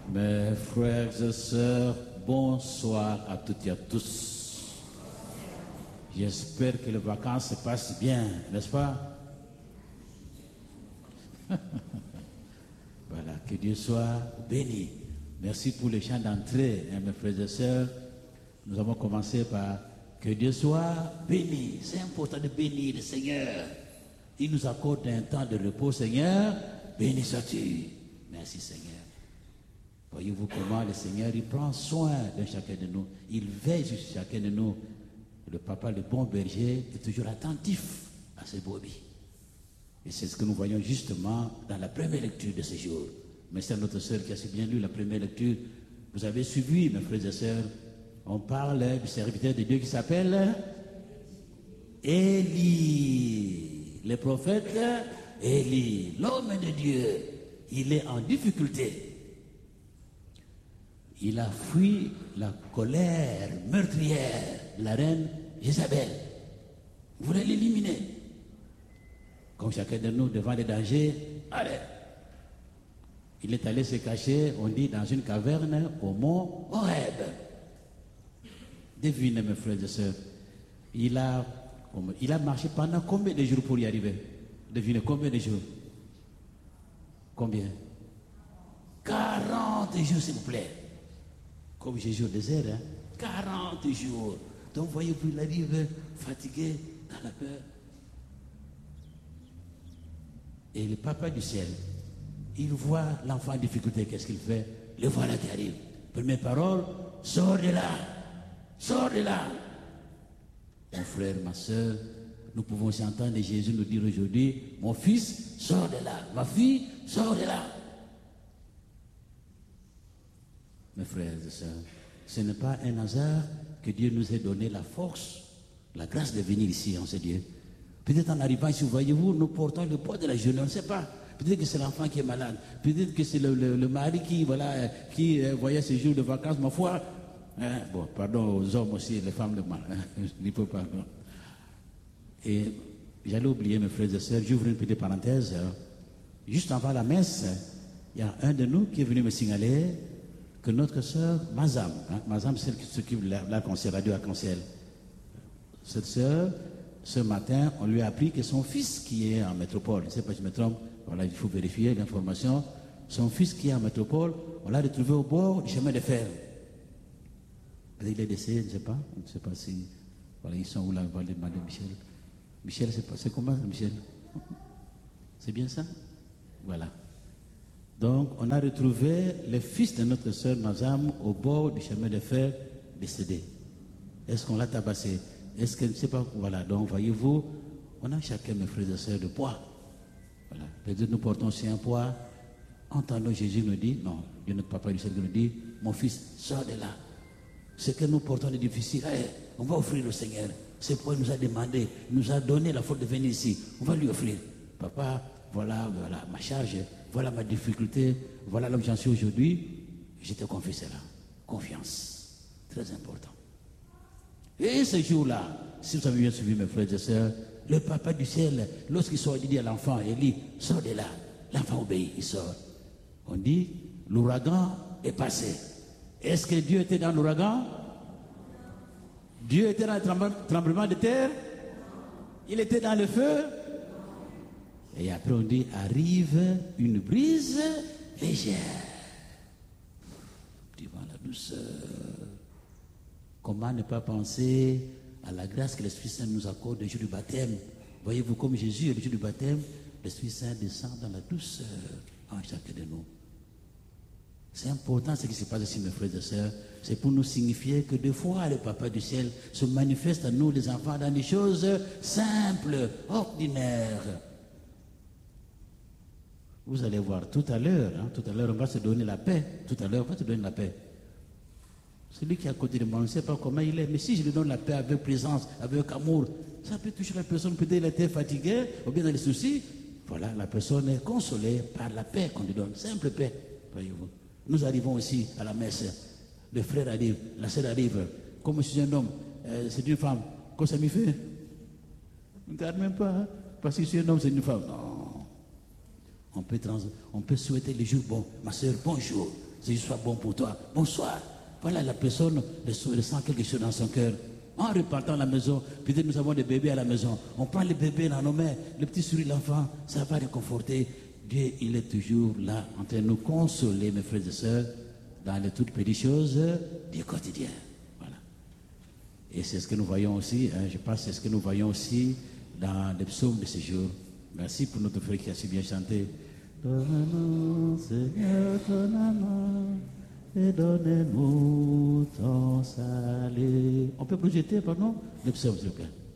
Mes frères et sœurs, bonsoir à toutes et à tous. J'espère que les vacances se passent bien, n'est-ce pas? Voilà, que Dieu soit béni. Merci pour les chants d'entrée, mes frères et sœurs. Nous avons commencé par que Dieu soit béni. C'est important de bénir le Seigneur. Il nous accorde un temps de repos, Seigneur. Béni sois-tu. Merci, Seigneur. Voyez-vous comment le Seigneur, il prend soin de chacun de nous. Il veille sur chacun de nous. Le papa, le bon berger, est toujours attentif à ses brebis. Et c'est ce que nous voyons justement dans la première lecture de ce jour. Mais c'est notre sœur qui a si bien lu la première lecture. Vous avez suivi, mes frères et sœurs. On parle du serviteur de Dieu qui s'appelle Élie. Le prophète Élie, l'homme de Dieu. Il est en difficulté. Il a fui la colère meurtrière de la reine Jézabel. Il voulait l'éliminer. Comme chacun de nous devant les dangers, allez. Il est allé se cacher, on dit, dans une caverne au mont Horeb. Devinez, mes frères et sœurs, il a marché pendant combien de jours pour y arriver? Devinez combien de jours? Combien? 40 jours, s'il vous plaît. Comme Jésus au désert, hein? 40 jours. Donc, voyez-vous, il arrive fatigué, dans la peur. Et le papa du ciel, il voit l'enfant en difficulté. Qu'est-ce qu'il fait? Le voilà qui arrive. Première parole, sors de là. Sors de là. Mon frère, ma soeur, nous pouvons aussi entendre Jésus nous dire aujourd'hui, mon fils, sors de là. Ma fille, sors de là. Mes frères et sœurs, ce n'est pas un hasard que Dieu nous ait donné la force, la grâce de venir ici en ce Dieu. Peut-être en arrivant ici, voyez-vous, nous portons le poids de la journée, on ne sait pas. Peut-être que c'est l'enfant qui est malade. Peut-être que c'est le mari qui voyait ses jours de vacances, ma foi. Bon, pardon aux hommes aussi, les femmes le mal. Je ne peux pas. Non. Et j'allais oublier, mes frères et sœurs, j'ouvre une petite parenthèse. Juste avant la messe, il y a un de nous qui est venu me signaler que notre sœur Mazam, Mazam, celle qui s'occupe de l'arc-en-ciel, radio arc-en-ciel, cette sœur, ce matin, on lui a appris que son fils qui est en métropole, je ne sais pas si je me trompe, voilà, il faut vérifier l'information, son fils qui est en métropole, on l'a retrouvé au bord du chemin de fer. Il est décédé, je ne sais pas si, voilà, ils sont où là, on va demander Michel. Michel, c'est comment Michel? C'est bien ça? Voilà. Donc, on a retrouvé le fils de notre sœur Mazam au bord du chemin de fer décédé. Est-ce qu'on l'a tabassé? Est-ce que, je ne sais pas, voilà. Donc, voyez-vous, on a chacun, mes frères et sœurs, de poids. Voilà. Peut-être nous portons aussi un poids. Entendons Jésus nous dit, non, Dieu notre papa du ciel nous dit, mon fils, sors de là. Ce que nous portons est difficile. Allez, on va offrir au Seigneur. C'est pourquoi il nous a demandé, il nous a donné la faute de venir ici. On va lui offrir. Papa, voilà ma charge, voilà ma difficulté, voilà là où j'en suis aujourd'hui. Je te confie cela. Confiance. Très important. Et ce jour-là, si vous avez bien suivi mes frères et sœurs, le papa du ciel, lorsqu'il sort, il dit à l'enfant, Élie, sors de là. L'enfant obéit, il sort. On dit, l'ouragan est passé. Est-ce que Dieu était dans l'ouragan? Dieu était dans le tremblement de terre? Il était dans le feu? Et après on dit, arrive une brise légère. Devant la douceur. Comment ne pas penser à la grâce que l'Esprit Saint nous accorde le jour du baptême? Voyez-vous, comme Jésus, le jour du baptême, l'Esprit Saint descend dans la douceur en chacun de nous. C'est important ce qui se passe ici, mes frères et sœurs. C'est pour nous signifier que des fois, le Papa du ciel se manifeste à nous, les enfants, dans des choses simples, ordinaires. Vous allez voir tout à l'heure, on va se donner la paix. Tout à l'heure, on va se donner la paix. Celui qui est à côté de moi, on ne sait pas comment il est, mais si je lui donne la paix avec présence, avec amour, ça peut toucher la personne, peut-être elle était fatiguée, ou bien dans les soucis. Voilà, la personne est consolée par la paix qu'on lui donne, simple paix, voyez-vous. Nous arrivons aussi à la messe, le frère arrive, la sœur arrive, comme je suis un homme, c'est une femme, qu'est-ce que ça me fait? Ne regarde même pas, hein? Parce que je suis un homme, c'est une femme. Non. On peut souhaiter les jours bons. Ma soeur, bonjour. Jésus soit bon pour toi. Bonsoir. Voilà, la personne ressent quelque chose dans son cœur. En repartant à la maison, peut-être nous avons des bébés à la maison. On prend les bébés dans nos mains, le petit souris, l'enfant, ça va réconforter. Dieu, il est toujours là, en train de nous consoler, mes frères et sœurs, dans les toutes petites choses du quotidien. Voilà. Et c'est ce que nous voyons aussi, je pense, c'est ce que nous voyons aussi dans les psaumes de ce jour. Merci pour notre frère qui a si bien chanté. Donne-nous, Seigneur, ton amour, et donne-nous ton salut. On peut projeter, pardon, le psaume, s'il vous plaît.